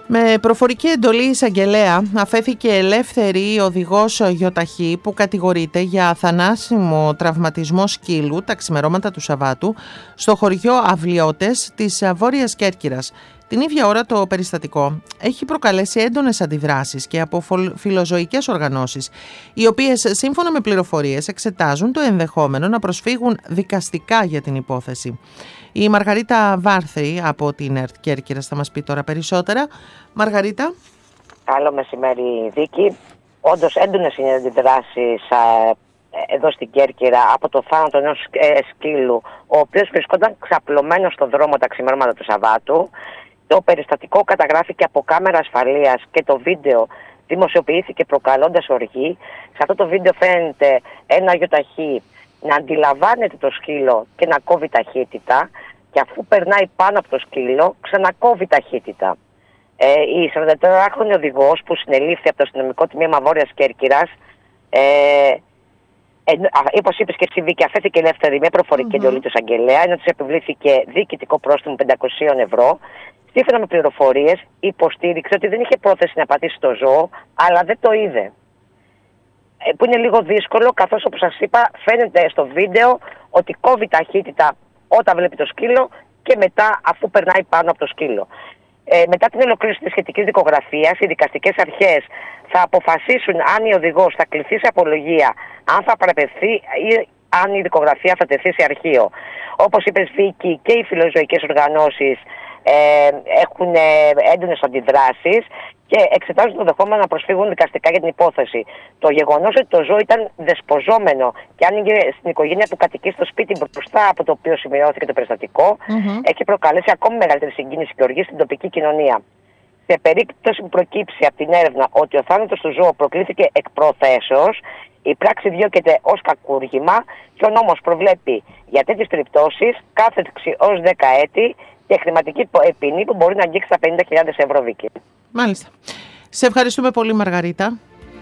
Με προφορική εντολή εισαγγελέα αφέθηκε ελεύθερη η οδηγός γιοταχή που κατηγορείται για θανάσιμο τραυματισμό σκύλου τα ξημερώματα του Σαββάτου στο χωριό Αυλιώτες της Βόρειας Κέρκυρας. Την ίδια ώρα το περιστατικό έχει προκαλέσει έντονες αντιδράσεις και από φιλοζωικές οργανώσεις, οι οποίες σύμφωνα με πληροφορίες εξετάζουν το ενδεχόμενο να προσφύγουν δικαστικά για την υπόθεση. Η Μαργαρίτα Βάρθρη από την ΕΡΤ Κέρκυρας θα μας πει τώρα περισσότερα. Μαργαρίτα. Καλό μεσημέρι, Βίκη. Όντως έντονες είναι αντιδράσεις εδώ στην Κέρκυρα από το θάνατο ενός σκύλου, ο οποίος βρισκόταν ξαπλωμένος στον δρόμο τα ξημερώματα του Σαββάτου. Το περιστατικό καταγράφηκε από κάμερα ασφαλείας και το βίντεο δημοσιοποιήθηκε προκαλώντας οργή. Σε αυτό το βίντεο φαίνεται ένα γιοταχή να αντιλαμβάνεται το σκύλο και να κόβει ταχύτητα, και αφού περνάει πάνω από το σκύλο ξανακόβει ταχύτητα. Η 44χρονη οδηγός που συνελήφθη από το αστυνομικό τμήμα Βόρειας Κέρκυρας, όπως είπες και εσύ, Βίκη, αφέθηκε ελεύθερη με προφορική εντολή του εισαγγελέα, ενώ της επιβλήθηκε διοικητικό πρόστιμο 500 ευρώ. Σύμφωνα με πληροφορίες, υποστήριξε ότι δεν είχε πρόθεση να πατήσει το ζώο, αλλά δεν το είδε. Που είναι λίγο δύσκολο, καθώς όπως σας είπα φαίνεται στο βίντεο ότι κόβει ταχύτητα όταν βλέπει το σκύλο και μετά αφού περνάει πάνω από το σκύλο. Μετά την ολοκλήρωση της σχετικής δικογραφίας, οι δικαστικές αρχές θα αποφασίσουν αν η οδηγός θα κληθεί σε απολογία, αν θα παραπευθεί ή αν η δικογραφία θα τεθεί σε αρχείο. Όπως είπες, Βίκη, και οι φιλοζωικές οργανώσεις έχουν έντονες αντιδράσεις και εξετάζουν το δεχόμενο να προσφύγουν δικαστικά για την υπόθεση. Το γεγονός ότι το ζώο ήταν δεσποζόμενο και άνοιγε στην οικογένεια που κατοικεί στο σπίτι μπροστά από το οποίο σημειώθηκε το περιστατικό, έχει προκαλέσει ακόμη μεγαλύτερη συγκίνηση και οργή στην τοπική κοινωνία. Σε περίπτωση που προκύψει από την έρευνα ότι ο θάνατος του ζώου προκλήθηκε εκ προθέσεως, η πράξη διώκεται ως κακούργημα και ο νόμος προβλέπει για τέτοιες περιπτώσεις κάθεξη ως 10 έτη και χρηματική ποινή που μπορεί να αγγίξει τα 50.000 ευρώ, Βίκη. Μάλιστα. Σε ευχαριστούμε πολύ, Μαργαρίτα.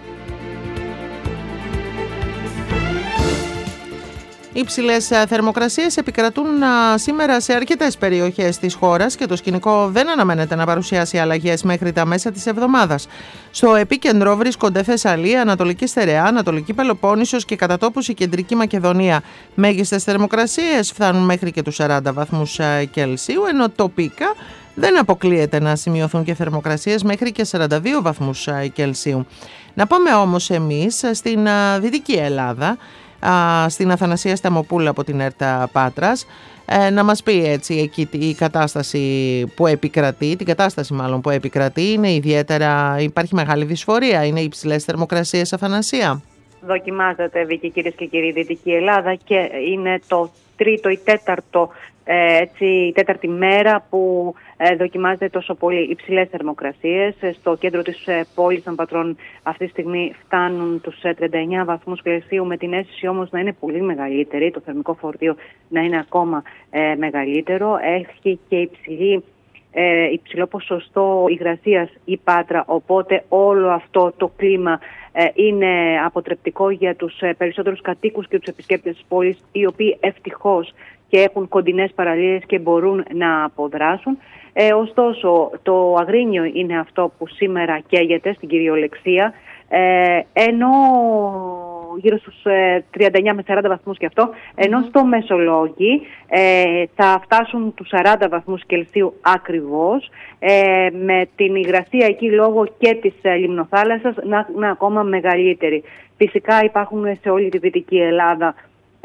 Οι υψηλές θερμοκρασίες επικρατούν σήμερα σε αρκετές περιοχές της χώρας και το σκηνικό δεν αναμένεται να παρουσιάσει αλλαγές μέχρι τα μέσα της εβδομάδας. Στο επίκεντρο βρίσκονται Θεσσαλία, Ανατολική Στερεά, Ανατολική Πελοπόννησος και κατά τόπους η Κεντρική Μακεδονία. Μέγιστες θερμοκρασίες φτάνουν μέχρι και τους 40 βαθμούς Κελσίου, ενώ τοπικά δεν αποκλείεται να σημειωθούν και θερμοκρασίες μέχρι και 42 βαθμούς Κελσίου. Να πάμε όμως εμείς στην Δυτική Ελλάδα, στην Αθανασία Σταμοπούλα από την ΕΡΤ Πάτρας, να μας πει έτσι εκεί η κατάσταση που επικρατεί, την κατάσταση μάλλον που επικρατεί. Είναι ιδιαίτερα, υπάρχει μεγάλη δυσφορία, είναι υψηλές θερμοκρασίες, Αθανασία? Δοκιμάζεται, Βίκη, κυρίες και κύριοι, η Δυτική Ελλάδα και είναι το τρίτο ή τέταρτο, η τέταρτη μέρα που δοκιμάζεται τόσο πολύ υψηλές θερμοκρασίες. Στο κέντρο της πόλης των Πατρών αυτή τη στιγμή φτάνουν τους 39 βαθμούς Κελσίου, με την αίσθηση όμως να είναι πολύ μεγαλύτερη, το θερμικό φορτίο να είναι ακόμα μεγαλύτερο. Έχει και υψηλό ποσοστό υγρασίας η Πάτρα, οπότε όλο αυτό το κλίμα είναι αποτρεπτικό για τους περισσότερους κατοίκους και τους επισκέπτες της πόλης, οι οποίοι ευτυχώς και έχουν κοντινές παραλίες και μπορούν να αποδράσουν. Ωστόσο, το Αγρίνιο είναι αυτό που σήμερα καίγεται στην κυριολεξία, ενώ γύρω στους 39 με 40 βαθμούς και αυτό, ενώ στο Μεσολόγγι θα φτάσουν τους 40 βαθμούς Κελσίου ακριβώς, με την υγρασία εκεί λόγω και της λιμνοθάλασσας να είναι ακόμα μεγαλύτερη. Φυσικά υπάρχουν σε όλη τη Δυτική Ελλάδα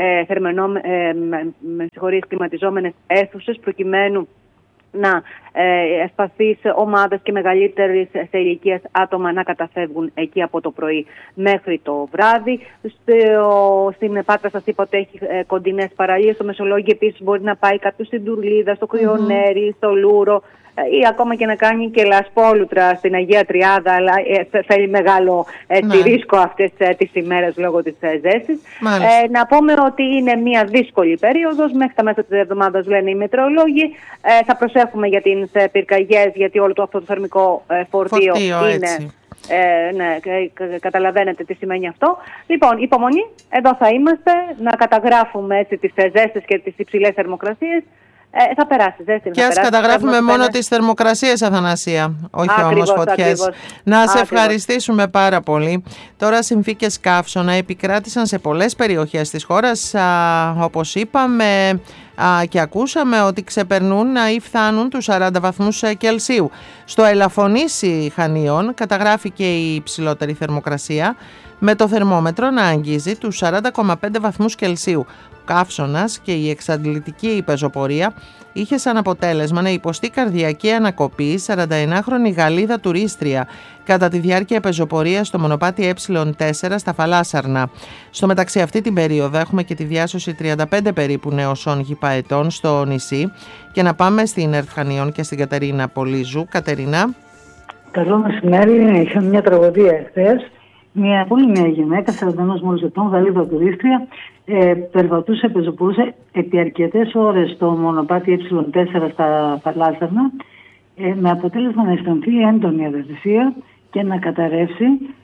κλιματιζόμενες αίθουσες, προκειμένου να ευπαθείς ομάδες και μεγαλύτερες σε ηλικίες άτομα να καταφεύγουν εκεί από το πρωί μέχρι το βράδυ. Στην Πάτρα σας είπα ότι έχει κοντινές παραλίες. Στο Μεσολόγγι επίσης μπορεί να πάει κάποιος στην Τουρλίδα, στο Κρυονέρι, στο Λούρο, ή ακόμα και να κάνει και λασπόλουτρα στην Αγία Τριάδα, αλλά θέλει μεγάλο ρίσκο αυτές τις ημέρες λόγω της ζέστης. Να πούμε ότι είναι μια δύσκολη περίοδος, μέχρι τα μέσα της εβδομάδας λένε οι μετεωρολόγοι. Θα προσέχουμε για τις πυρκαγιές, γιατί όλο αυτό το θερμικό φορτίο είναι... καταλαβαίνετε τι σημαίνει αυτό. Λοιπόν, υπομονή, εδώ θα είμαστε να καταγράφουμε έτσι τις ζέστες και τις υψηλές θερμοκρασίες. Θα περάσει, ζέστη. Και ας καταγράφουμε μόνο τις θερμοκρασίες, Αθανασία, όχι όμως φωτιές. Να σε ευχαριστήσουμε πάρα πολύ. Τώρα συνθήκες καύσωνα επικράτησαν σε πολλές περιοχές της χώρας, όπως είπαμε και ακούσαμε ότι ξεπερνούν ή φτάνουν τους 40 βαθμούς Κελσίου. Στο Ελαφωνήσι Χανίων καταγράφηκε η υψηλότερη θερμοκρασία, με το θερμόμετρο να αγγίζει τους 40,5 βαθμούς Κελσίου. Ο καύσωνας και η εξαντλητική πεζοπορία είχε σαν αποτέλεσμα να υποστεί καρδιακή ανακοπή 49χρονη Γαλλίδα τουρίστρια κατά τη διάρκεια πεζοπορίας στο μονοπάτι Ε4 στα Φαλάσσαρνα. Στο μεταξύ, αυτή την περίοδο έχουμε και τη διάσωση 35 περίπου νεοσών γηπαετών στο νησί. Και να πάμε στην Ερτ Χανίων και στην Κατερίνα Πολύζου. Κατερίνα. Καλό μεσημέρι. Είχαμε μια τραγωδία εχθές. Μια πολύ νέα γυναίκα, 41 μόλις ετών, Γαλλίδα τουρίστρια, περπατούσε, πεζοπορούσε επί αρκετές ώρες στο μονοπάτι Ε4 στα Φαλάσσαρνα, με αποτέλεσμα να αισθανθεί έντονη αδεσθησία και να καταρρεύσει.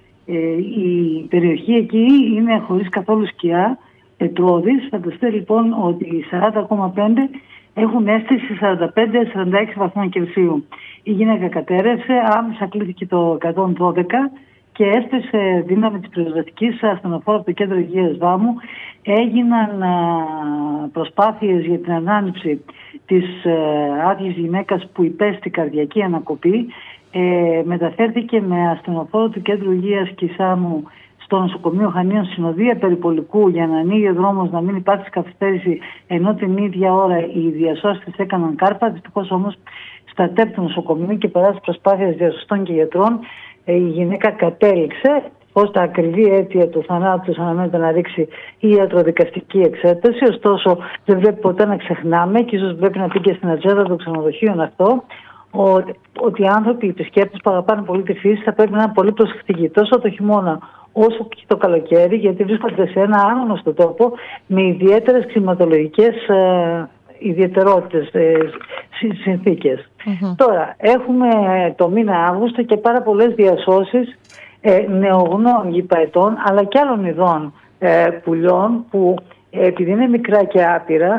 Η περιοχή εκεί είναι χωρίς καθόλου σκιά, πετρώδης. Φανταστείτε λοιπόν ότι οι 40,5 έχουν αίσθηση 45-46 βαθμών Κελσίου. Η γυναίκα κατέρευσε, άμεσα κλείθηκε το 112 και έσπεσε δύναμη της πυροσβεστικής ασθενοφόρου από το κέντρο υγείας Βάμου. Έγιναν προσπάθειες για την ανάνυψη της άδειας γυναίκας που υπέστη καρδιακή ανακοπή. Μεταφέρθηκε με ασθενοφόρο του κέντρου υγείας Κισάμου στο νοσοκομείο Χανίων συνοδεία περιπολικού για να ανοίγει ο δρόμος, να μην υπάρξει καθυστέρηση, ενώ την ίδια ώρα οι διασώστες έκαναν κάρπα. Δυστυχώς όμως στα ΤΕΠ του νοσοκομείου και παρά τις προσπάθειες διασωστών και γιατρών, η γυναίκα κατέληξε. Πώς τα ακριβή αίτια του θανάτου της αναμένεται να ρίξει η ιατροδικαστική εξέταση. Ωστόσο, δεν πρέπει ποτέ να ξεχνάμε, και ίσως πρέπει να πει και στην ατζέντα των ξενοδοχείων αυτό, ότι οι άνθρωποι, οι επισκέπτες που αγαπάνε πολύ τη φύση, θα πρέπει να είναι πολύ προσεκτικοί τόσο το χειμώνα όσο και το καλοκαίρι, γιατί βρίσκονται σε ένα άγνωστο τόπο με ιδιαίτερες κλιματολογικές ιδιαιτερότητες, συνθήκες. Τώρα, έχουμε το μήνα Αύγουστο και πάρα πολλές διασώσεις νεογνών γηπαετών, αλλά και άλλων ειδών πουλιών που επειδή είναι μικρά και άπειρα,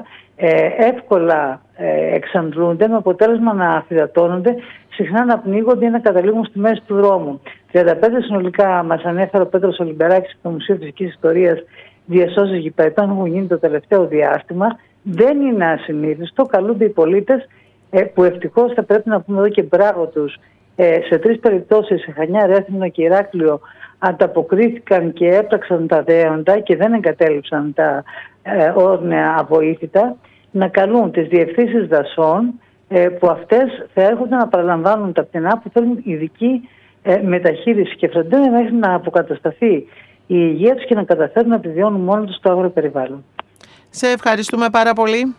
εύκολα εξαντλούνται, με αποτέλεσμα να αφυδατώνονται, συχνά να πνίγονται ή να καταλήγουν στη μέση του δρόμου. 35 συνολικά μας ανέφερε ο Πέτρος Ολυμπεράκης από το Μουσείο Φυσικής Ιστορίας διασώσεις γηπαετών έχουν γίνει το τελευταίο διάστημα. Δεν είναι ασυνήθιστο. Καλούνται οι πολίτες που ευτυχώς θα πρέπει να πούμε εδώ και μπράβο τους. Σε 3 περιπτώσεις, σε Χανιά, Ρέθυμνο και Ηράκλειο, ανταποκρίθηκαν και έπραξαν τα δέοντα και δεν εγκατέλειψαν τα όρνεα αβοήθητα, να καλούν τις διευθύνσεις δασών που αυτές θα έρχονται να παραλαμβάνουν τα πτηνά που θέλουν ειδική μεταχείριση και φροντίδα μέχρι να αποκατασταθεί η υγεία τους και να καταφέρουν να επιβιώνουν μόνο τους στο αγροπεριβάλλον. Σε ευχαριστούμε πάρα πολύ.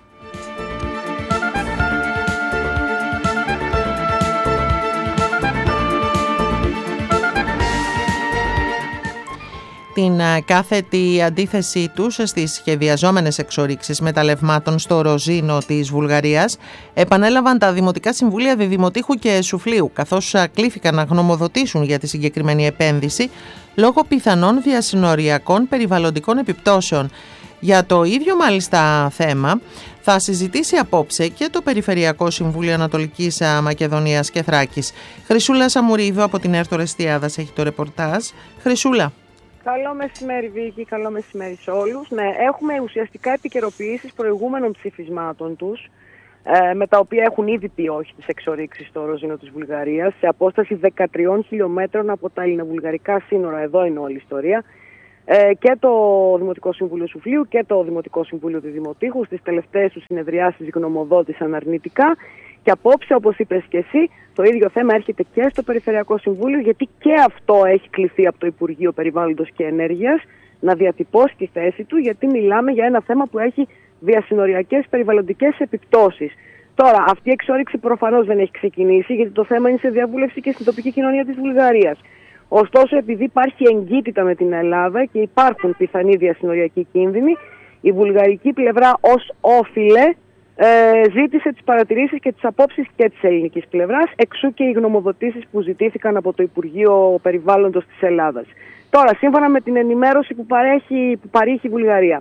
Την κάθετη αντίθεσή τους στις σχεδιαζόμενες εξορίξεις μεταλλευμάτων στο Ροζίνο της Βουλγαρίας επανέλαβαν τα Δημοτικά Συμβούλια Διδημοτήχου και Σουφλίου, καθώς κλήθηκαν να γνωμοδοτήσουν για τη συγκεκριμένη επένδυση λόγω πιθανών διασυνοριακών περιβαλλοντικών επιπτώσεων. Για το ίδιο μάλιστα θέμα θα συζητήσει απόψε και το Περιφερειακό Συμβούλιο Ανατολικής Μακεδονίας και Θράκης. Χρυσούλα Σαμουρίδου από την Ερτ Ορεστιάδας έχει το ρεπορτάζ. Χρυσούλα. Καλό μεσημέρι, Βίκη, καλό μεσημέρι σε όλους. Ναι, έχουμε ουσιαστικά επικαιροποιήσεις προηγούμενων ψηφισμάτων τους, με τα οποία έχουν ήδη πει όχι τις εξορίξεις στο Ροζίνο της Βουλγαρίας, σε απόσταση 13 χιλιόμετρων από τα ελληνοβουλγαρικά σύνορα. Εδώ είναι όλη η ιστορία. Και το Δημοτικό Συμβούλιο Σουφλίου και το Δημοτικό Συμβούλιο του Δημοτήχου στις τελευταίες τους συνεδριάσεις γνωμοδότησαν αρνητικά. Και απόψε, όπως είπες και εσύ, το ίδιο θέμα έρχεται και στο Περιφερειακό Συμβούλιο, γιατί και αυτό έχει κληθεί από το Υπουργείο Περιβάλλοντος και Ενέργειας να διατυπώσει τη θέση του, γιατί μιλάμε για ένα θέμα που έχει διασυνοριακές περιβαλλοντικές επιπτώσεις. Τώρα, αυτή η εξόρυξη προφανώς δεν έχει ξεκινήσει, γιατί το θέμα είναι σε διαβούλευση και στην τοπική κοινωνία της Βουλγαρίας. Ωστόσο, επειδή υπάρχει εγκύτητα με την Ελλάδα και υπάρχουν πιθανοί διασυνοριακοί κίνδυνοι, η βουλγαρική πλευρά ως όφιλε ζήτησε τις παρατηρήσεις και τις απόψεις και της ελληνικής πλευράς, εξού και οι γνωμοδοτήσεις που ζητήθηκαν από το Υπουργείο Περιβάλλοντος της Ελλάδας. Τώρα, σύμφωνα με την ενημέρωση που παρήχε η Βουλγαρία,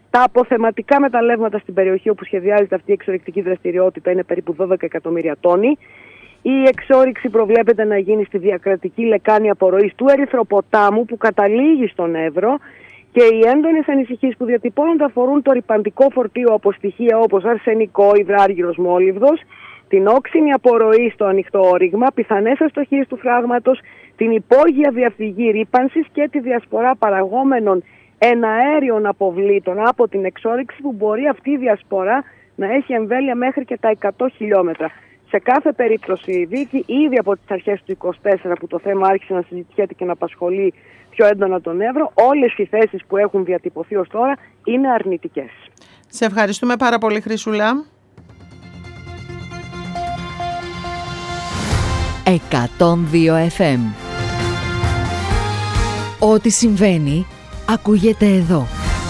Τα αποθεματικά μεταλλεύματα στην περιοχή όπου σχεδιάζεται αυτή η εξορυκτική δραστηριότητα είναι περίπου 12 εκατομμύρια τόνοι. Η εξόρυξη προβλέπεται να γίνει στη διακρατική λεκάνη απορροής του Ερυθροποτάμου που καταλήγει στον Εύρο, και οι έντονες ανησυχίες που διατυπώνονται αφορούν το ρυπαντικό φορτίο από στοιχεία όπως αρσενικό, υδράργυρος, μόλιβδος, την όξινη απορροή στο ανοιχτό όριγμα, πιθανές αστοχίες του φράγματος, την υπόγεια διαφυγή ρύπανσης και τη διασπορά παραγόμενων εναέριων αποβλήτων από την εξόρυξη, που μπορεί αυτή η διασπορά να έχει εμβέλεια μέχρι και τα 100 χιλιόμετρα. Σε κάθε περίπτωση η δίκη, ήδη από τις αρχές του 2024 που το θέμα άρχισε να συζητιέται και να απασχολεί πιο έντονα τον Εύρο, όλες οι θέσεις που έχουν διατυπωθεί ως τώρα είναι αρνητικές. Σε ευχαριστούμε πάρα πολύ, Χρυσούλα. 102 FM. Ό,τι συμβαίνει ακούγεται εδώ.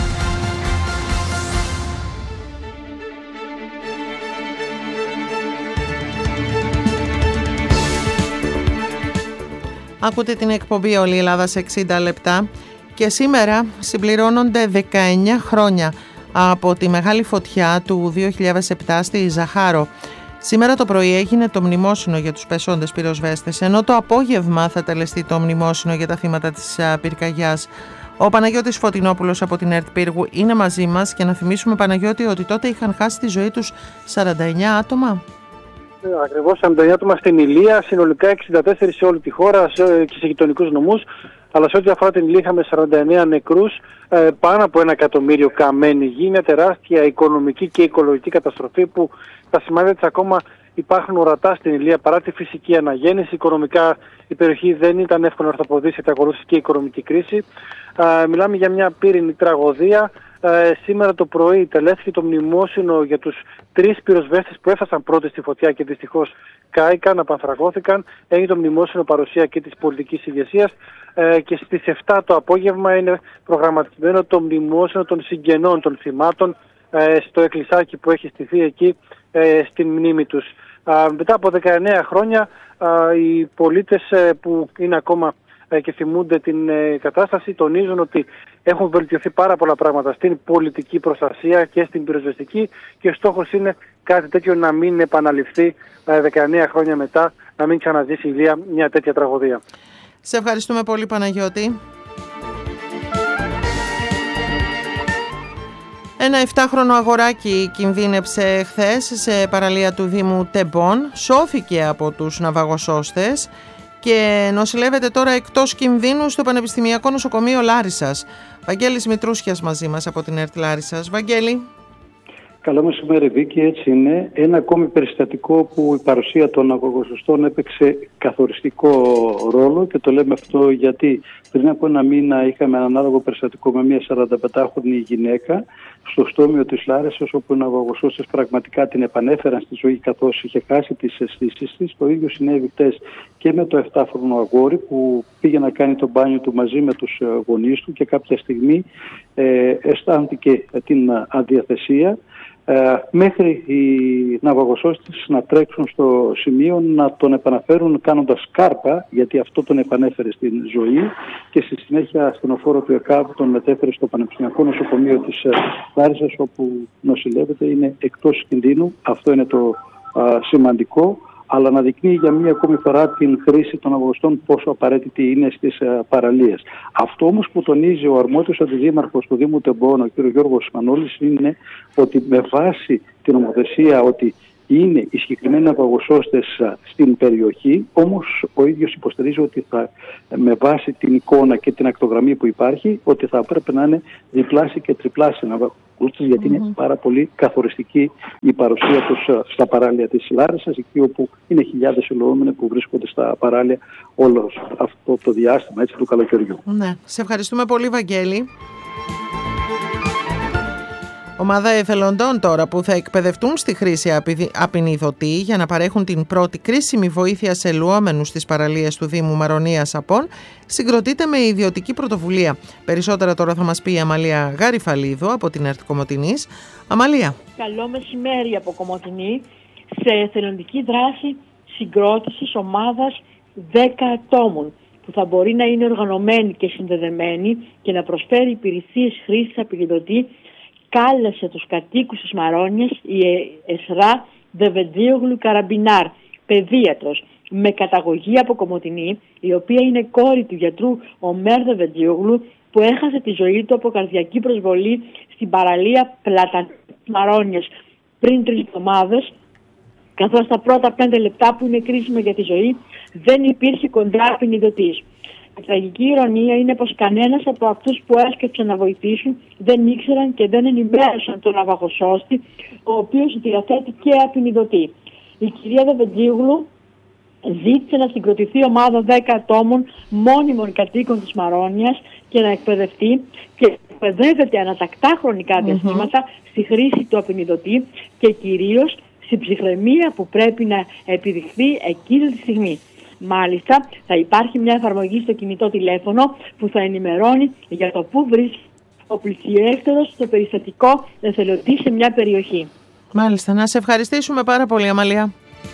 Ακούτε την εκπομπή «Όλη η Ελλάδα σε 60 λεπτά» και σήμερα συμπληρώνονται 19 χρόνια από τη μεγάλη φωτιά του 2007 στη Ζαχάρο. Σήμερα το πρωί έγινε το μνημόσυνο για τους πεσόντες πυροσβέστες, ενώ το απόγευμα θα τελεστεί το μνημόσυνο για τα θύματα της πυρκαγιάς. Ο Παναγιώτης Φωτεινόπουλος από την ΕΡΤ Πύργου είναι μαζί μας και να θυμίσουμε, Παναγιώτη, ότι τότε είχαν χάσει τη ζωή τους 49 άτομα. Ακριβώς, 49 άτομα στην Ηλία, συνολικά 64 σε όλη τη χώρα και σε γειτονικούς νομούς. Αλλά σε ό,τι αφορά την Ηλία είχαμε 49 νεκρούς, πάνω από 1 εκατομμύριο καμένη γη, μια τεράστια οικονομική και οικολογική καταστροφή που τα σημάδια της ακόμα υπάρχουν ορατά στην Ηλία παρά τη φυσική αναγέννηση. Οικονομικά η περιοχή δεν ήταν εύκολο να ορθοποδήσει, γιατί ακολούθησε και η οικονομική κρίση. Μιλάμε για μια πύρινη τραγωδία. Σήμερα το πρωί τελέστηκε το μνημόσυνο για τους 3 πυροσβέστες που έφτασαν πρώτοι στη φωτιά και δυστυχώς κάηκαν, απανθρακώθηκαν. Έγινε το μνημόσυνο παρουσία και της πολιτικής ηγεσίας και στις 7 το απόγευμα είναι προγραμματισμένο το μνημόσυνο των συγγενών των θυμάτων στο εκκλησάκι που έχει στηθεί εκεί στην μνήμη τους. Μετά από 19 χρόνια οι πολίτες που είναι ακόμα και θυμούνται την κατάσταση τονίζουν ότι έχουν βελτιωθεί πάρα πολλά πράγματα στην πολιτική προστασία και στην πυροσβεστική, και ο στόχος είναι κάτι τέτοιο να μην επαναληφθεί 19 χρόνια μετά, να μην ξαναζήσει η Ηλία μια τέτοια τραγωδία. Σε ευχαριστούμε πολύ, Παναγιώτη. Ένα 7χρονο αγοράκι κινδύνεψε χθες σε παραλία του Δήμου Τεμπών, σώθηκε από τους ναυαγοσώστες και νοσηλεύεται τώρα εκτός κινδύνου στο Πανεπιστημιακό Νοσοκομείο Λάρισσας. Βαγγέλης Μητρούσιας μαζί μας από την ΕΡΤ Λάρισσας. Βαγγέλη. Καλό μεσημέρι, Βίκη. Έτσι είναι. Ένα ακόμη περιστατικό που η παρουσία των ναυαγοσωστών έπαιξε καθοριστικό ρόλο, και το λέμε αυτό γιατί πριν από 1 μήνα είχαμε ένα ανάλογο περιστατικό με μια 45χρονη γυναίκα στο στόμιο της Λάρισσας, όπου οι ναυαγοσώστες πραγματικά την επανέφεραν στη ζωή καθώς είχε χάσει τις αισθήσεις της. Το ίδιο συνέβη χτες και με το 7χρονο αγόρι που πήγε να κάνει το μπάνιο του μαζί με τους γονείς του και κάποια στιγμή αισθάνθηκε την αδιαθεσία, μέχρι οι ναυαγοσώστες να τρέξουν στο σημείο να τον επαναφέρουν κάνοντας κάρπα, γιατί αυτό τον επανέφερε στην ζωή, και στη συνέχεια ασθενοφόρο του ΕΚΑΒ τον μετέφερε στο Πανεπιστημιακό Νοσοκομείο της Λάρισσας, όπου νοσηλεύεται, είναι εκτός κινδύνου. Αυτό είναι το σημαντικό, αλλά αναδεικνύει για μία ακόμη φορά την χρήση των ναυαγοσωστών πόσο απαραίτητη είναι στις παραλίες. Αυτό όμως που τονίζει ο αρμόδιος αντιδήμαρχος του Δήμου Τεμπών, ο κ. Γιώργος Μανώλης, είναι ότι με βάση την νομοθεσία ότι είναι οι συγκεκριμένοι ναυαγοσώστες στην περιοχή, όμως ο ίδιος υποστηρίζει ότι με βάση την εικόνα και την ακτογραμμή που υπάρχει, ότι θα πρέπει να είναι διπλάσιοι και τριπλάσιοι ναυαγοσώστες, γιατί είναι πάρα πολύ καθοριστική η παρουσία τους στα παράλια της Λάρισσας, εκεί όπου είναι χιλιάδες ελοόμενοι που βρίσκονται στα παράλια όλο αυτό το διάστημα, έτσι, του καλοκαιριού. Ναι. Σε ευχαριστούμε πολύ, Βαγγέλη. Ομάδα εθελοντών τώρα που θα εκπαιδευτούν στη χρήση απεινιδωτή για να παρέχουν την πρώτη κρίσιμη βοήθεια σε ελουόμενους στις παραλίες του Δήμου Μαρονίας Απών συγκροτείται με ιδιωτική πρωτοβουλία. Περισσότερα τώρα θα μας πει η Αμαλία Γαριφαλίδου από την ΕΡΤ Κομοτηνής. Αμαλία. Καλό μεσημέρι από Κομοτηνή, σε εθελοντική δράση συγκρότησης ομάδας 10 ατόμων που θα μπορεί να είναι οργανωμένη και συνδεδεμένη και να προσφέρει υπηρεσίες χρήσης απεινιδωτή κάλεσε τους κατοίκους της Μαρόνιας η Εσρά Δεβεντίογλου Καραμπινάρ, παιδίατρος με καταγωγή από Κομοτηνή, η οποία είναι κόρη του γιατρού Ομέρ Δεβεντίογλου, που έχασε τη ζωή του από καρδιακή προσβολή στην παραλία Πλατανή Μαρόνιας πριν 3 εβδομάδες, καθώς τα πρώτα 5 λεπτά που είναι κρίσιμα για τη ζωή δεν υπήρχε κοντά ποινιδωτής. Η τραγική ηρωνία είναι πως κανένας από αυτούς που έσκεψαν να βοηθήσουν δεν ήξεραν και δεν ενημέρωσαν τον ναυαγοσώστη, ο οποίος διαθέτει και απεινιδωτή. Η κυρία Δεβεντίογλου ζήτησε να συγκροτηθεί ομάδα 10 ατόμων μόνιμων κατοίκων της Μαρόνιας και να εκπαιδευτεί, και εκπαιδεύεται ανατακτά χρονικά διαστήματα στη χρήση του απεινιδωτή και κυρίως στην ψυχραιμία που πρέπει να επιδειχθεί εκείνη τη στιγμή. Μάλιστα, θα υπάρχει μια εφαρμογή στο κινητό τηλέφωνο που θα ενημερώνει για το πού βρίσκεται ο πλησιέστερος στο περιστατικό εθελοντή σε μια περιοχή. Μάλιστα, να σε ευχαριστήσουμε πάρα πολύ, Αμαλία.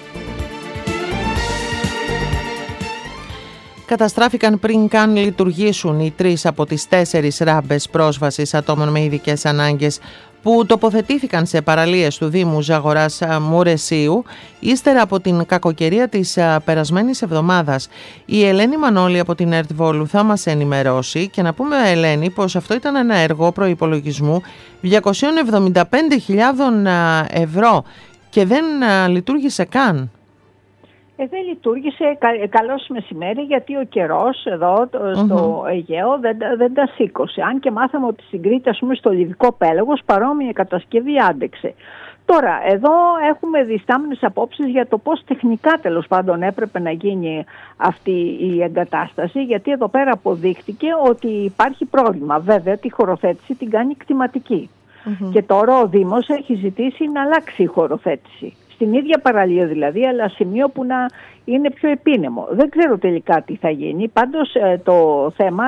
Καταστράφηκαν πριν καν λειτουργήσουν οι 3 από τις 4 ράμπες πρόσβασης ατόμων με ειδικές ανάγκες που τοποθετήθηκαν σε παραλίες του Δήμου Ζαγοράς Μουρεσίου ύστερα από την κακοκαιρία της περασμένης εβδομάδας. Η Ελένη Μανώλη από την ΕΡΤ Βόλου θα μας ενημερώσει, και να πούμε, Ελένη, πως αυτό ήταν ένα έργο προϋπολογισμού 275.000 ευρώ και δεν λειτουργήσε καν. Δεν λειτουργήσε. Καλώς μεσημέρι, γιατί ο καιρός εδώ στο Αιγαίο δεν τα σήκωσε. Αν και μάθαμε ότι στην Κρήτη, ας πούμε, στο Λιβικό Πέλαγος, παρόμοια κατασκευή άντεξε. Τώρα, εδώ έχουμε διστάμενες απόψεις για το πώς τεχνικά, τέλος πάντων, έπρεπε να γίνει αυτή η εγκατάσταση, γιατί εδώ πέρα αποδείχτηκε ότι υπάρχει πρόβλημα. Βέβαια, τη χωροθέτηση την κάνει κτηματική. Και τώρα ο Δήμος έχει ζητήσει να αλλάξει η χωροθέτηση. Στην ίδια παραλία δηλαδή, αλλά σημείο που να είναι πιο επίνεμο. Δεν ξέρω τελικά τι θα γίνει. Πάντως το θέμα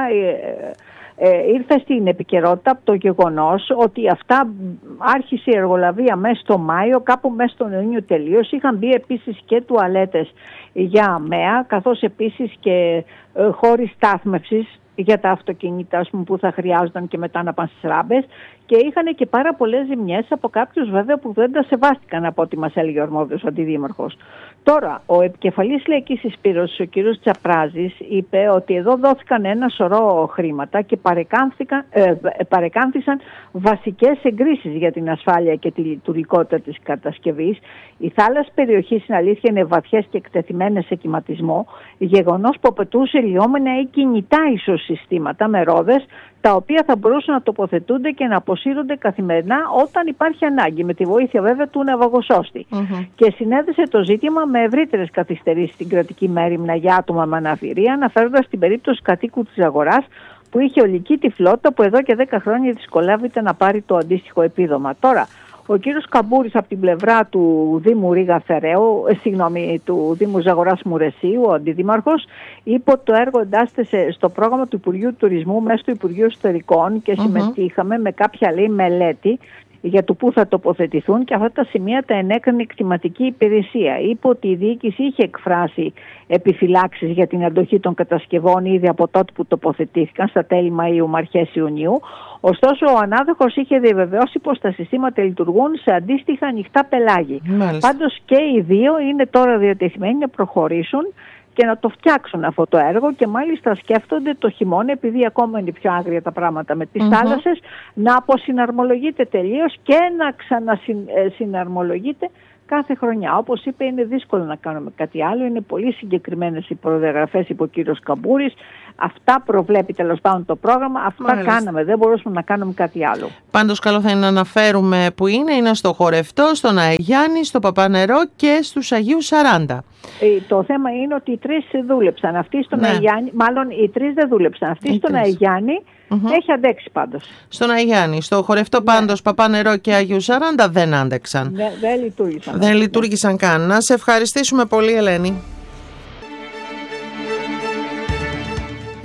ήρθε στην επικαιρότητα από το γεγονός ότι αυτά άρχισε η εργολαβία μέσα στο Μάιο, κάπου μέσα στον Ιούνιο τελείωσε. Είχαν μπει επίσης και τουαλέτες για ΑΜΕΑ, καθώς επίσης και χώροι στάθμευσης για τα αυτοκίνητα, ας πούμε, που θα χρειάζονταν και μετά να πάνε στις ράμπες, και είχαν και πάρα πολλές ζημιές από κάποιους βέβαια που δεν τα σεβάστηκαν, από ό,τι μας έλεγε ο αρμόδιος αντιδήμαρχος. Τώρα, ο επικεφαλής Λαϊκής Συσπήρωσης, ο κύριος Τσαπράζης, είπε ότι εδώ δόθηκαν ένα σωρό χρήματα και παρεκάνθησαν βασικές εγκρίσεις για την ασφάλεια και τη λειτουργικότητα της κατασκευής. Οι θάλασσες περιοχής, στην αλήθεια, είναι βαθιές και εκτεθειμένες σε κυματισμό, γεγονός που απαιτούσε λιώμενα ή κινητά ισοσυστήματα με ρόδες, τα οποία θα μπορούσαν να τοποθετούνται και να αποσύρονται καθημερινά όταν υπάρχει ανάγκη, με τη βοήθεια βέβαια του ναυαγοσώστη. Και συνέδεσε το ζήτημα με ευρύτερες καθυστερήσεις στην κρατική μέριμνα για άτομα με αναπηρία, αναφέροντας την περίπτωση κατοίκου της Αγοράς που είχε ολική τη φλότα, που εδώ και 10 χρόνια δυσκολεύεται να πάρει το αντίστοιχο επίδομα. Τώρα, ο κύριος Καμπούρης από την πλευρά του Δήμου Ρήγα Φεραίου, του Δήμου Ζαγοράς Μουρεσίου, ο αντιδήμαρχος, είπε ότι το έργο εντάσσεται στο πρόγραμμα του Υπουργείου Τουρισμού μέσα του Υπουργείου Εσωτερικών και συμμετείχαμε με κάποια, λέει, μελέτη για το πού θα τοποθετηθούν, και αυτά τα σημεία τα ενέκρινε η κτηματική υπηρεσία. Είπε ότι η διοίκηση είχε εκφράσει επιφυλάξεις για την αντοχή των κατασκευών ήδη από τότε που τοποθετήθηκαν στα τέλη Μαΐου με αρχές Ιουνίου. Ωστόσο, ο ανάδοχος είχε διαβεβαιώσει πως τα συστήματα λειτουργούν σε αντίστοιχα ανοιχτά πελάγη. Πάντως και οι δύο είναι τώρα διατεθειμένοι να προχωρήσουν και να το φτιάξουν αυτό το έργο, και μάλιστα σκέφτονται το χειμώνα, επειδή ακόμα είναι πιο άγρια τα πράγματα με τις θάλασσες, να αποσυναρμολογείται τελείως και να ξανασυναρμολογείται κάθε χρονιά. Όπως είπε, είναι δύσκολο να κάνουμε κάτι άλλο. Είναι πολύ συγκεκριμένες οι προδιαγραφές, είπε ο κύριος Καμπούρης. Αυτά προβλέπει τέλος πάντων το πρόγραμμα. Αυτά κάναμε. Δεν μπορούσαμε να κάνουμε κάτι άλλο. Πάντως, καλό θα είναι να αναφέρουμε που είναι. Είναι στο Χορευτό, στον Αεγιάννη, στο Παπανερό και στους Αγίους 40. Το θέμα είναι ότι οι 3 δούλεψαν. Αυτοί στον Αεγιάννη, μάλλον οι 3 δεν δούλεψαν. Αυτοί στον Αεγιάννη έχει αντέξει πάντως. Στον Αιγιάννη, στο Χορευτό πάντως, Παπανερό και Αγίου 40 δεν άντεξαν. Δεν λειτουργήσαν. Δεν λειτουργήσαν καν. Να σε ευχαριστήσουμε πολύ, Ελένη.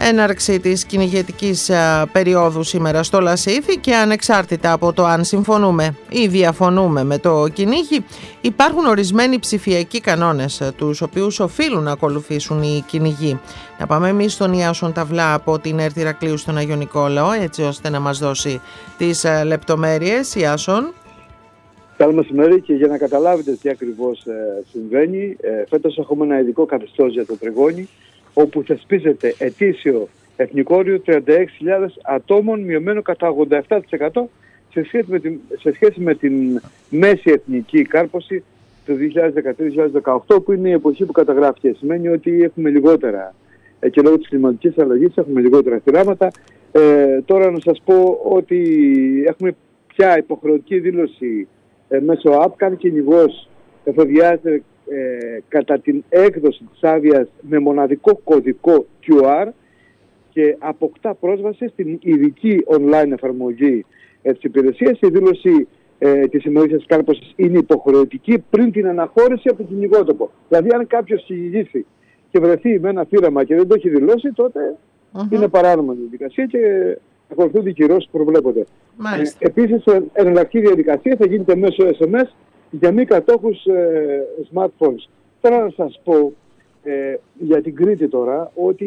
έναρξη της κυνηγετικής περίοδου σήμερα στο Λασίθι και ανεξάρτητα από το αν συμφωνούμε ή διαφωνούμε με το κυνήγι, υπάρχουν ορισμένοι ψηφιακοί κανόνες τους οποίους οφείλουν να ακολουθήσουν οι κυνηγοί. Να πάμε εμείς στον Ιάσον Ταυλά από την ΕΡΤ Ηρακλείου στον Άγιο Νικόλαο, έτσι ώστε να μας δώσει τις λεπτομέρειες. Ιάσον. Καλό μεσημέρι, και για να καταλάβετε τι ακριβώς συμβαίνει, φέτος έχουμε ένα ειδικό καθεστώς για το τριγώνι, όπου θεσπίζεται ετήσιο εθνικό όριο 36.000 ατόμων, μειωμένο κατά 87% σε σχέση με την μέση εθνική κάρπωση του 2013-2018, που είναι η εποχή που καταγράφηκε. Σημαίνει ότι έχουμε λιγότερα, και λόγω της κλιματικής αλλαγής έχουμε λιγότερα θυράματα. Τώρα να σας πω ότι έχουμε πια υποχρεωτική δήλωση μέσω app. Κάθε κυνηγός εφοδιάζεται κατά την έκδοση της άδειας με μοναδικό κωδικό QR και αποκτά πρόσβαση στην ειδική online εφαρμογή της υπηρεσίας. Η δήλωση της ημερήσιας κάρπωσης είναι υποχρεωτική πριν την αναχώρηση από το κυνηγότοπο. Δηλαδή, αν κάποιος κυνηγήσει και βρεθεί με ένα θύραμα και δεν το έχει δηλώσει, τότε είναι παράνομη η διαδικασία και ακολουθούνται οι κυρώσεις που προβλέπονται. Επίσης, εναλλακτική διαδικασία θα γίνεται μέσω SMS για μη κατόχους smartphones. Τώρα να σας πω για την Κρήτη τώρα, ότι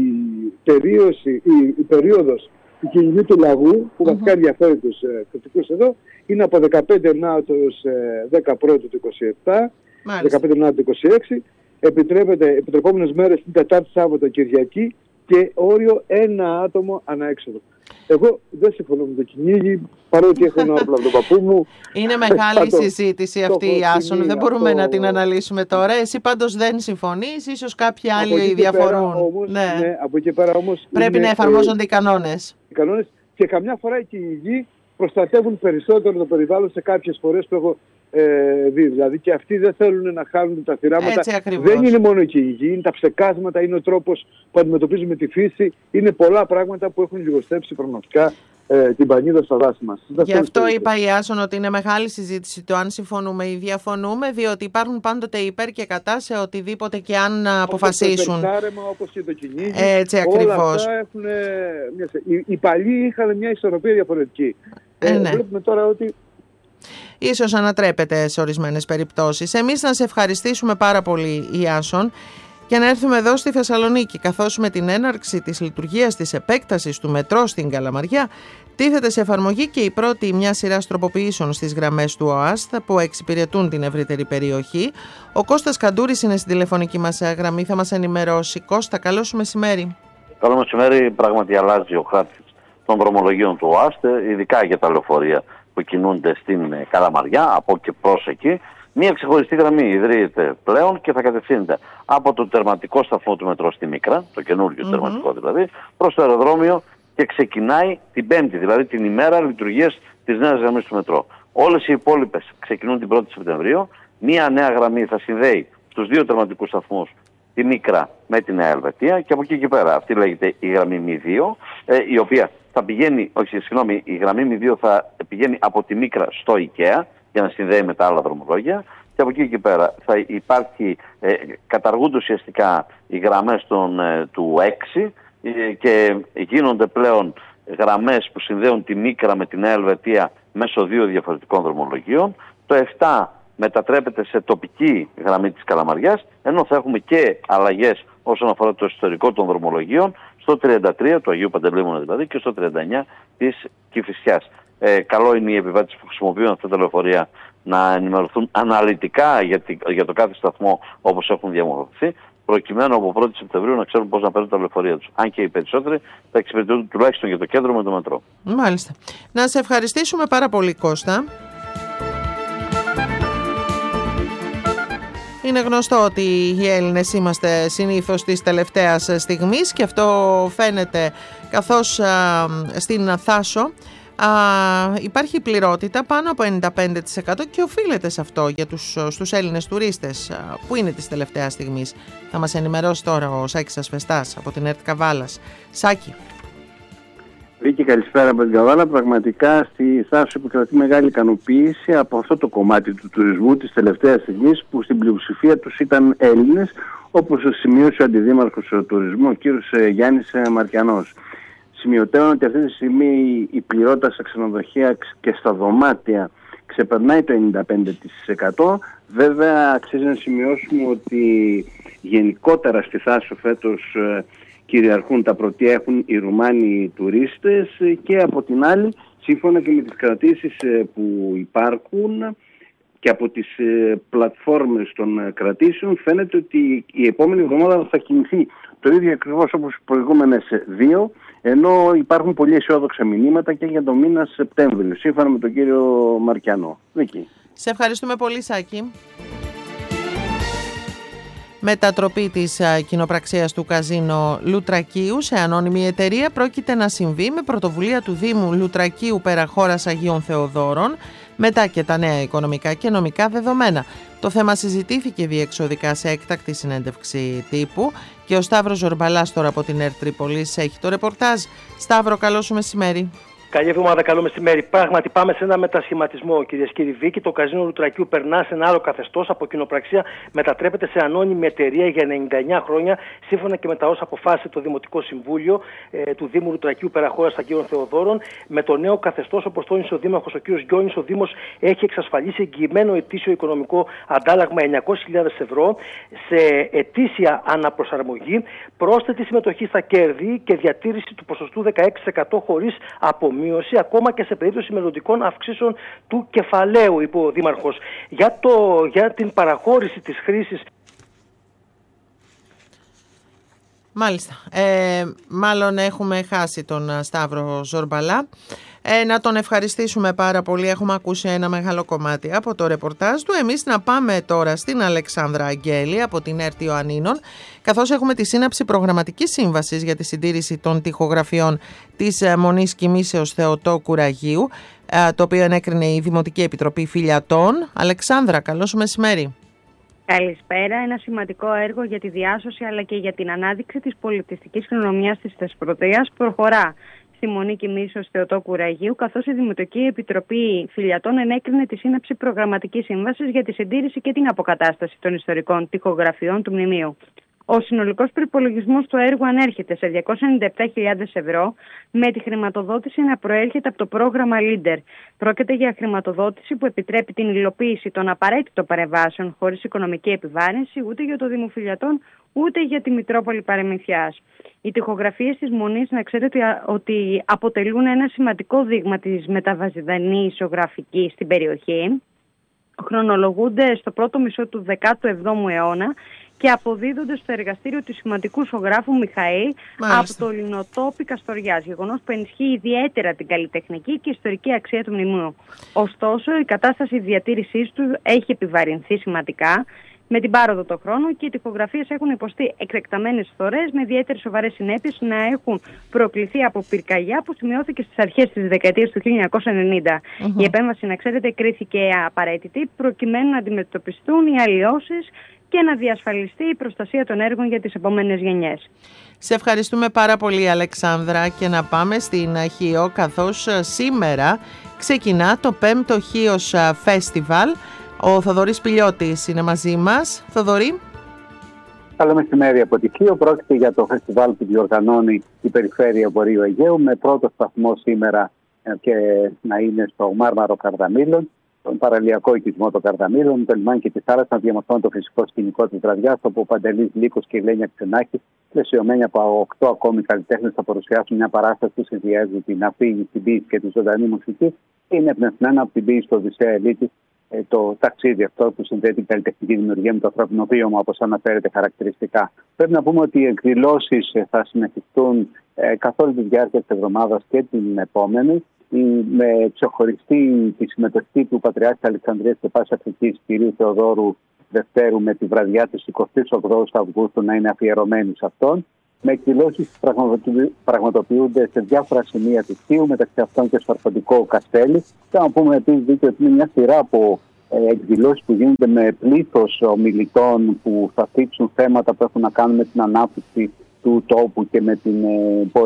η περίοδος του κυνηγιού του λαγού, που βασικά ενδιαφέρει τους κριτικούς εδώ, είναι από 15 Ναύτου έως 11 του 27, 15 Ναύτου του 26, επιτρεπόμενες μέρες την Τετάρτη, Σάββατο, Κυριακή, και όριο 1 άτομο ανά έξοδο. Εγώ δεν συμφωνώ με το κυνήγι, παρότι έχω ένα όπλο από τον παππού μου. Είναι μεγάλη συζήτηση αυτή, Ιάσον, δεν μπορούμε να την αναλύσουμε τώρα. Εσύ πάντως δεν συμφωνείς, ίσως κάποιοι άλλοι διαφορούν. Ναι, από εκεί πέρα όμως πρέπει να εφαρμόζονται οι κανόνες. Οι κανόνες, και καμιά φορά οι κυνηγοί προστατεύουν περισσότερο το περιβάλλον σε κάποιες φορές που έχω δει. Δηλαδή, και αυτοί δεν θέλουν να χάνουν τα θυράματα. Δεν είναι μόνο οι κυνηγοί, είναι τα ψεκάσματα, είναι ο τρόπος που αντιμετωπίζουμε τη φύση. Είναι πολλά πράγματα που έχουν λιγοστέψει πραγματικά την πανίδα στα δάση μας. Γι' αυτό είπα, Ιάσον, ότι είναι μεγάλη συζήτηση το αν συμφωνούμε ή διαφωνούμε, διότι υπάρχουν πάντοτε υπέρ και κατά σε οτιδήποτε και αν αποφασίσουν. Όπως το πεκτάρεμα, όπως και το κυνήγι. Έτσι ακριβώς. Όλα αυτά έχουν οι παλιοί είχαν μια ισορροπία διαφορετική. Βλέπουμε τώρα ότι ίσως ανατρέπεται σε ορισμένες περιπτώσεις. Εμείς να σε ευχαριστήσουμε πάρα πολύ, Ιάσον, και να έρθουμε εδώ στη Θεσσαλονίκη, καθώς με την έναρξη της λειτουργίας της επέκτασης του μετρό στην Καλαμαριά τίθεται σε εφαρμογή και η πρώτη μια σειρά τροποποιήσεων στις γραμμές του ΟΑΣΤ που εξυπηρετούν την ευρύτερη περιοχή. Ο Κώστας Καντούρης είναι στην τηλεφωνική μας γραμμή, θα μας ενημερώσει. Κώστα, καλό σου μεσημέρι. Καλό μεσημέρι. Πράγματι αλλάζει ο χάρτης των δρομολογίων του ΟΑΣΤ, ειδικά για τα λεωφορεία που κινούνται στην Καλαμαριά, από και προς εκεί. Μία ξεχωριστή γραμμή ιδρύεται πλέον και θα κατευθύνεται από το τερματικό σταθμό του μετρό στη Μίκρα, το καινούργιο τερματικό δηλαδή, προς το αεροδρόμιο, και ξεκινάει την Πέμπτη, δηλαδή την ημέρα λειτουργίας της νέας γραμμής του μετρό. Όλες οι υπόλοιπες ξεκινούν την 1η Σεπτεμβρίου. Μία νέα γραμμή θα συνδέει στους δύο τερματικούς σταθμούς, τη Μίκρα με τη Νέα Ελβετία, και από εκεί και πέρα αυτή λέγεται η γραμμή μη 2, η οποία θα πηγαίνει, η γραμμή μη 2 θα πηγαίνει από τη Μίκρα στο IKEA για να συνδέει με τα άλλα δρομολόγια, και από εκεί και πέρα θα υπάρχει, καταργούνται ουσιαστικά οι γραμμές του 6 και γίνονται πλέον γραμμές που συνδέουν τη Μίκρα με τη Νέα Ελβετία μέσω δύο διαφορετικών δρομολογίων. Το 7 μετατρέπεται σε τοπική γραμμή της Καλαμαριάς, ενώ θα έχουμε και αλλαγές όσον αφορά το ιστορικό των δρομολογίων στο 33 του Αγίου Παντελεήμωνα δηλαδή και στο 39 της Κηφισιάς. Καλό είναι οι επιβάτες που χρησιμοποιούν αυτά τα λεωφορεία να ενημερωθούν αναλυτικά για το κάθε σταθμό όπως έχουν διαμορφωθεί, προκειμένου από 1η Σεπτεμβρίου να ξέρουν πώς να παίρνουν τα λεωφορεία τους. Αν και οι περισσότεροι θα εξυπηρετούν τουλάχιστον για το κέντρο με το μετρό. Μάλιστα. Να σε ευχαριστήσουμε πάρα πολύ, Κώστα. Είναι γνωστό ότι οι Έλληνες είμαστε συνήθως της τελευταίας στιγμής και αυτό φαίνεται καθώς στην Θάσο υπάρχει πληρότητα πάνω από 95% και οφείλεται σε αυτό για στους Έλληνες τουρίστες που είναι της τελευταίας στιγμής. Θα μας ενημερώσει τώρα ο Σάκης Ασφεστάς από την ΕΡΤ Καβάλας. Σάκη. Βίκη, καλησπέρα από την Καβάλα. Πραγματικά στη Θάσο επικρατεί μεγάλη ικανοποίηση από αυτό το κομμάτι του τουρισμού της τελευταίας στιγμής, που στην πλειοψηφία τους ήταν Έλληνες, όπως σημείωσε ο Αντιδήμαρχος τουρισμού, ο κύριος Γιάννης Μαρκιανός. Σημειωτέων ότι αυτή τη στιγμή η πληρότητα στα ξενοδοχεία και στα δωμάτια ξεπερνάει το 95%. Βέβαια, αξίζει να σημειώσουμε ότι γενικότερα στη Θάσο φέτος κυριαρχούν τα πρωτεία, έχουν οι Ρουμάνοι τουρίστες, και από την άλλη, σύμφωνα και με τις κρατήσεις που υπάρχουν και από τις πλατφόρμες των κρατήσεων, φαίνεται ότι η επόμενη εβδομάδα θα κινηθεί το ίδιο ακριβώς όπως οι προηγούμενες δύο, ενώ υπάρχουν πολύ αισιόδοξα μηνύματα και για το μήνα Σεπτέμβριο, σύμφωνα με τον κύριο Μαρκιανό. Εκεί. Σε ευχαριστούμε πολύ, Σάκη. Μετατροπή της κοινοπραξίας του καζίνο Λουτρακίου σε ανώνυμη εταιρεία πρόκειται να συμβεί με πρωτοβουλία του Δήμου Λουτρακίου Περαχώρας Αγίων Θεοδόρων, μετά και τα νέα οικονομικά και νομικά δεδομένα. Το θέμα συζητήθηκε διεξοδικά σε έκτακτη συνέντευξη τύπου και ο Σταύρος Ζορμπαλάς τώρα από την ΕΡΤ Τρίπολης έχει το ρεπορτάζ. Σταύρο, καλό σου μεσημέρι. Καλή εβδομάδα, καλό μεσημέρι. Πράγματι, πάμε σε ένα μετασχηματισμό, κυρίες και κύριοι. Βίκη, το καζίνο Λουτρακίου περνά σε ένα άλλο καθεστώς. Από κοινοπραξία μετατρέπεται σε ανώνυμη εταιρεία για 99 χρόνια, σύμφωνα και με τα όσα αποφάσισε το Δημοτικό Συμβούλιο του Δήμου Λουτρακίου Περαχώρας Αγίων Θεοδόρων. Με το νέο καθεστώς, όπως τόνισε ο Δήμαρχος ο κ. Γιώνης, ο Δήμος έχει εξασφαλίσει εγγυημένο ετήσιο οικονομικό αντάλλαγμα 900.000 ευρώ σε ετήσια αναπροσαρμογή, πρόσθετη συμμετοχή στα κέρδη και διατήρηση του ποσοστού 16% χωρίς απομείωση, ακόμα και σε περίπτωση μελλοντικών αυξήσεων του κεφαλαίου, είπε ο Δήμαρχος. Για την παραχώρηση της χρήσης. Μάλιστα. Μάλλον έχουμε χάσει τον Σταύρο Ζορμπαλά. Να τον ευχαριστήσουμε πάρα πολύ. Έχουμε ακούσει ένα μεγάλο κομμάτι από το ρεπορτάζ του. Εμείς να πάμε τώρα στην Αλεξάνδρα Αγγέλη από την ΕΡΤ Ιωαννίνων, καθώς έχουμε τη σύναψη προγραμματικής σύμβασης για τη συντήρηση των τοιχογραφιών της Μονής Κοιμήσεως Θεοτόκου Ραγίου, το οποίο ενέκρινε η Δημοτική Επιτροπή Φιλιατών. Αλεξάνδρα, καλό σου μεσημέρι. Καλησπέρα. Ένα σημαντικό έργο για τη διάσωση αλλά και για την ανάδειξη της πολιτιστικής κληρονομιάς της Θεσπρωτείας προχωρά στη Μονή Κοιμήσεως Θεοτόκου Ραγίου, καθώς η Δημοτική Επιτροπή Φιλιατών ενέκρινε τη σύναψη προγραμματικής σύμβασης για τη συντήρηση και την αποκατάσταση των ιστορικών τοιχογραφιών του μνημείου. Ο συνολικός προϋπολογισμός του έργου ανέρχεται σε 297.000 ευρώ, με τη χρηματοδότηση να προέρχεται από το πρόγραμμα Leader. Πρόκειται για χρηματοδότηση που επιτρέπει την υλοποίηση των απαραίτητων παρεμβάσεων χωρίς οικονομική επιβάρυνση ούτε για το Δήμο Φιλιατών ούτε για τη Μητρόπολη Παρεμυθιάς. Οι τοιχογραφίες της Μονής, να ξέρετε ότι αποτελούν ένα σημαντικό δείγμα της μεταβαζιδανής ζωγραφικής στην περιοχή. Χρονολογούνται στο πρώτο μισό του 17ου αιώνα και αποδίδονται στο εργαστήριο του σημαντικού ζωγράφου Μιχαήλ από το Λινοτόπι Καστοριάς, γεγονός που ενισχύει ιδιαίτερα την καλλιτεχνική και ιστορική αξία του μνημείου. Ωστόσο, η κατάσταση διατήρησής του έχει επιβαρυνθεί σημαντικά με την πάροδο των χρόνων και οι τοιχογραφίες έχουν υποστεί εκτεταμένες φορές με ιδιαίτερες σοβαρές συνέπειες να έχουν προκληθεί από πυρκαγιά που σημειώθηκε στις αρχές της δεκαετίας του 1990. Η επέμβαση, να ξέρετε, κρίθηκε απαραίτητη προκειμένου να αντιμετωπιστούν οι αλλοιώσεις και να διασφαλιστεί η προστασία των έργων για τις επόμενες γενιές. Σε ευχαριστούμε πάρα πολύ, Αλεξάνδρα, και να πάμε στην Χίο, καθώς σήμερα ξεκινά το 5ο Χίος Φέστιβαλ. Ο Θοδωρής Πηλιώτης είναι μαζί μας. Θοδωρή. Καλό μεσημέρι από τη Χίο. Πρόκειται για το φεστιβάλ που διοργανώνει η Περιφέρεια Βορείου Αιγαίου, με πρώτο σταθμό σήμερα και να είναι στο Μάρμαρο Καρδαμήλων, τον παραλιακό οικισμό των Καρδαμήλων, το λιμάνι και τη θάλασσα, να διαμορφώνουν το φυσικό σκηνικό της βραδιάς, όπου ο Παντελής Λύκος και η Λένια Ξενάκη, πλαισιωμένοι από 8 ακόμη καλλιτέχνες, θα παρουσιάσουν μια παράσταση που συνδυάζει την αφήγηση, την ποίηση και τη ζωντανή μουσική. Είναι εμπνευσμένα από την ποίηση του Οδυσσέα Ελίτη, το ταξίδι αυτό που συνδέει την καλλιτεχνική δημιουργία με το ανθρώπινο βίωμα, όπως αναφέρεται χαρακτηριστικά. Πρέπει να πούμε ότι οι εκδηλώσεις θα συνεχιστούν καθ' όλη τη διάρκεια της εβδομάδας και την επόμενη, με ξεχωριστή τη συμμετοχή του Πατριάρχη Αλεξανδρίας και Πάσης Αφρικής κ. Θεοδόρου Δευτέρου, με τη βραδιά της 28 Αυγούστου να είναι αφιερωμένη σε αυτόν. Με εκδηλώσεις που πραγματοποιούνται σε διάφορα σημεία της Χίου, μεταξύ αυτών και στο Αρχοντικό Καστέλι. Και να πούμε επίσης ότι είναι μια σειρά από εκδηλώσεις που γίνονται με πλήθος ομιλητών που θα θίξουν θέματα που έχουν να κάνουν με την ανάπτυξη του τόπου και με την